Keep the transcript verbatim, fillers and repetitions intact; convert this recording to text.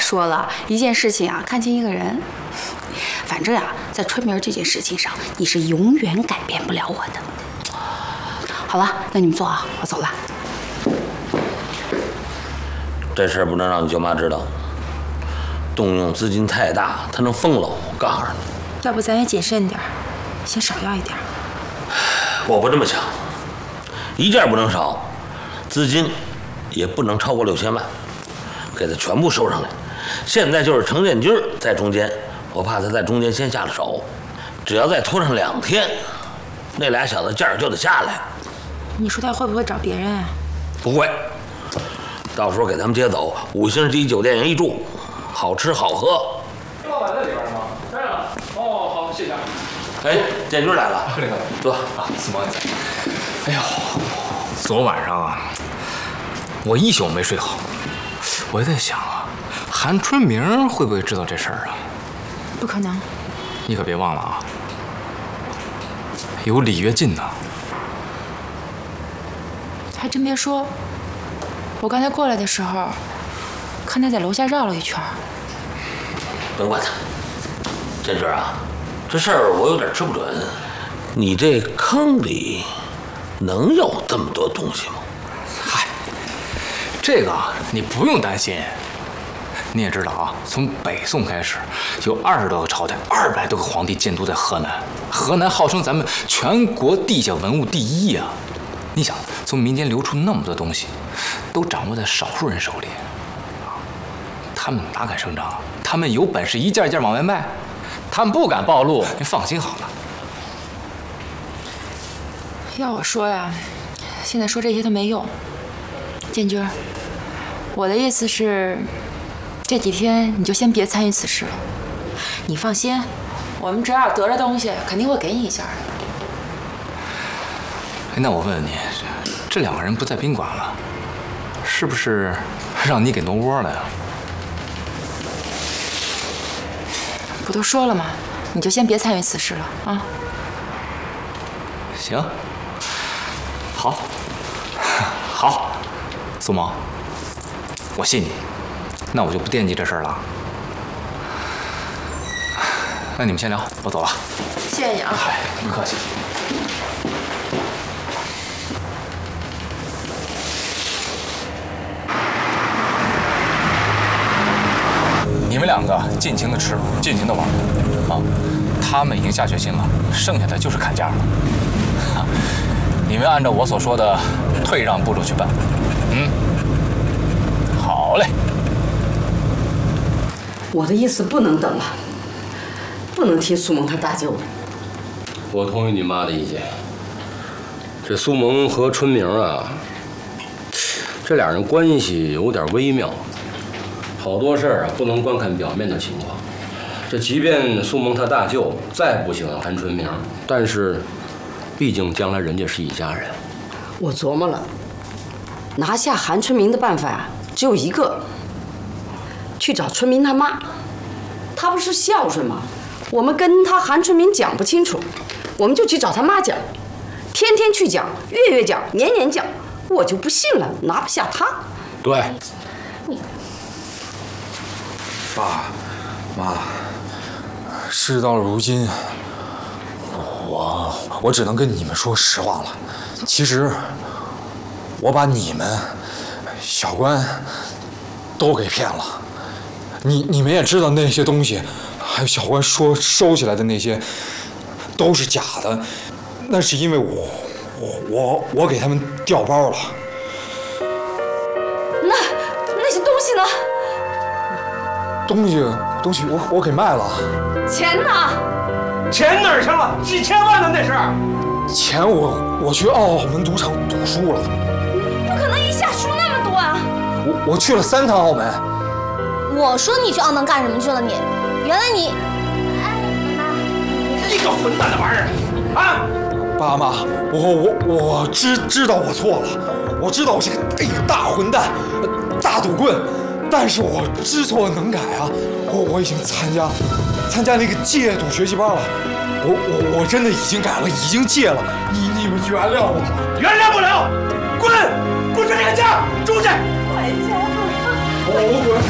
说了，一件事情啊，看清一个人。反正啊，在春明这件事情上，你是永远改变不了我的。好了，那你们坐啊，我走了。 这事儿不能让你舅妈知道，动用资金太大，她能疯了。我告诉你， 要不咱也谨慎点，先少要一点。 我不这么想，一件不能少，资金也不能超过六千万，给他全部收上来。现在就是程建军在中间，我怕他在中间先下了手，只要再拖上两天，那俩小子价儿就得下来。 你说他会不会找别人啊？ 不会，到时候给他们接走，五星级酒店一住，好吃好喝。 老板在里边吗？在了。哦，好，谢谢。 哎，建军来了， 那个坐啊，司马也在。哎呦，昨晚上啊，我一宿没睡好，我也在想啊，韩春明会不会知道这事儿啊？ 不可能。 你可别忘了啊，有李跃进呢。 还真别说，我刚才过来的时候，看他在楼下绕了一圈。 甭管他，建军啊，这事儿我有点吃不准。你这坑里能有这么多东西吗？ 嗨，这个你不用担心。你也知道啊，从北宋开始，有二十多个朝代，二百多个皇帝监督在河南。河南号称咱们全国地下文物第一啊！你想，从民间流出那么多东西，都掌握在少数人手里，他们哪敢声张啊？他们有本事一件一件往外卖，他们不敢暴露。你放心好了。 要我说呀，现在说这些都没用。建军，我的意思是，这几天你就先别参与此事了。你放心，我们只要得了东西，肯定会给你一下的。 哎，那我问问你，这两个人不在宾馆了，是不是让你给挪窝了呀？ 不都说了吗？你就先别参与此事了啊。 行，好，好，苏萌，我信你，那我就不惦记这事儿了。那你们先聊，我走了。 谢谢你啊。 嗨，不客气。你们两个尽情的吃，尽情的玩，啊，他们已经下决心了，剩下的就是砍价了。你们按照我所说的退让步骤去办。嗯，好嘞。 我的意思不能等了，不能听苏萌她大舅的。 我同意你妈的意见。这苏萌和春明啊，这俩人关系有点微妙。好多事儿啊，不能光看表面的情况。这即便苏萌他大舅再不喜欢韩春明，但是，毕竟将来人家是一家人。 我琢磨了，拿下韩春明的办法呀，只有一个，去找春明他妈。他不是孝顺吗？我们跟他韩春明讲不清楚，我们就去找他妈讲，天天去讲，月月讲，年年讲，我就不信了，拿不下他。 对。 爸妈，事到如今，我我只能跟你们说实话了。其实，我把你们小关都给骗了。你你们也知道那些东西，还有小关说收起来的那些，都是假的。那是因为我我我我给他们调包了。 那那些东西呢？ 东西东西我我给卖了。 钱呢？ 钱哪儿去了？几千万呢那是。 钱我我去澳门赌场赌输了。 不可能一下输那么多啊！ 我我去了三趟澳门。 我说你去澳门干什么去了你？原来你……哎妈！ 你个混蛋的玩意儿！啊！ 爸妈，我我我知知道我错了，我知道我是个哎大混蛋，大赌棍。但是我知错能改啊！我我已经参加参加那个戒赌学习班了，我我我真的已经改了，已经戒了。你你们原谅我吧？ 原谅不了！滚！滚出这个家！出去！ 坏家伙！ 我我滚！